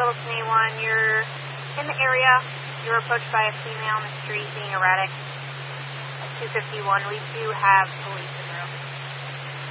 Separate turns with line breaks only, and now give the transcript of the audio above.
Littleton A1, you're in the area. You're approached by a female on the street being erratic. At 251, we do have police